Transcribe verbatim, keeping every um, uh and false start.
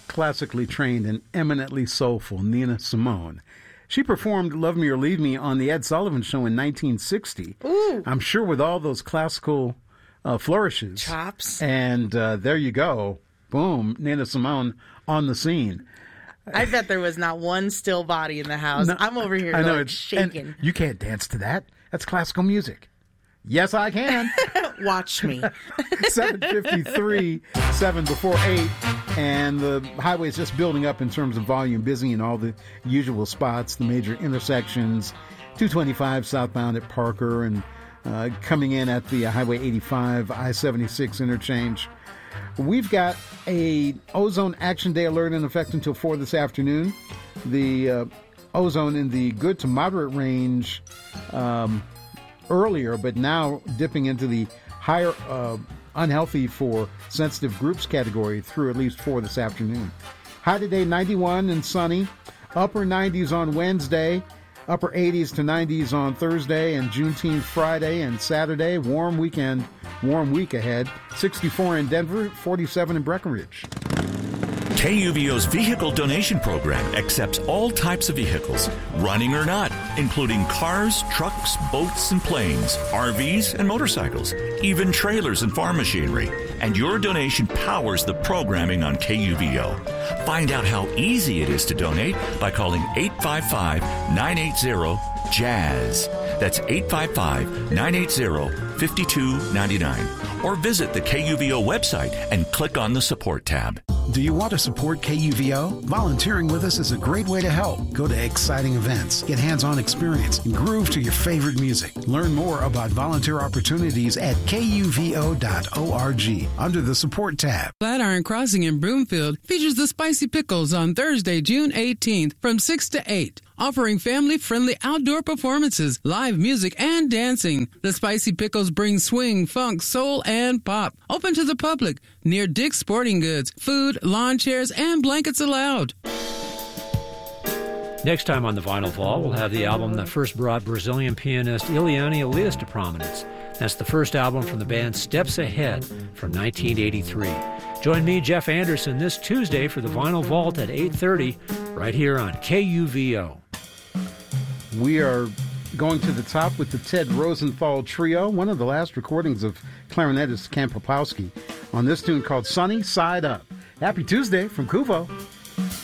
classically trained and eminently soulful Nina Simone. She performed Love Me or Leave Me on the Ed Sullivan Show in nineteen sixty. Ooh. I'm sure with all those classical uh, flourishes. Chops. And uh, there you go. Boom. Nina Simone on the scene. I bet there was not one still body in the house. No, I'm over here I know, like it's, shaking. You can't dance to that. That's classical music. Yes, I can. Watch me. seven fifty-three, seven before eight, and the highway is just building up in terms of volume, busy in all the usual spots, the major intersections, two twenty-five southbound at Parker, and uh, coming in at the Highway eighty-five, I seventy-six interchange. We've got a ozone action day alert in effect until four this afternoon. The uh, ozone in the good to moderate range um, earlier, but now dipping into the higher uh, unhealthy for sensitive groups category through at least four this afternoon. High today, ninety-one and sunny. Upper nineties on Wednesday. Upper eighties to nineties on Thursday and Juneteenth Friday and Saturday. Warm weekend, warm week ahead. sixty-four in Denver, forty-seven in Breckenridge. K U V O's vehicle donation program accepts all types of vehicles, running or not, including cars, trucks, boats, and planes, R Vs, and motorcycles, even trailers and farm machinery. And your donation powers the programming on K U V O. Find out how easy it is to donate by calling eight five five, nine eight zero, JAZZ. That's eight five five, nine eight zero, five two nine nine. Or visit the K U V O website and click on the support tab. Do you want to support K U V O? Volunteering with us is a great way to help. Go to exciting events, get hands-on experience, and groove to your favorite music. Learn more about volunteer opportunities at K U V O dot org under the support tab. Flatiron Crossing in Broomfield features the Spicy Pickles on Thursday, June eighteenth from six to eight. Offering family-friendly outdoor performances, live music, and dancing. The Spicy Pickles bring swing, funk, soul, and pop. Open to the public. Near Dick's Sporting Goods. Food, lawn chairs, and blankets allowed. Next time on the Vinyl Vault, we'll have the album that first brought Brazilian pianist Ileana Elias to prominence. That's the first album from the band Steps Ahead from nineteen eighty-three. Join me, Jeff Anderson, this Tuesday for the Vinyl Vault at eight thirty, right here on K U V O. We are going to the top with the Ted Rosenthal Trio, one of the last recordings of clarinetist Ken Popowski, on this tune called Sunny Side Up. Happy Tuesday from Kuvo.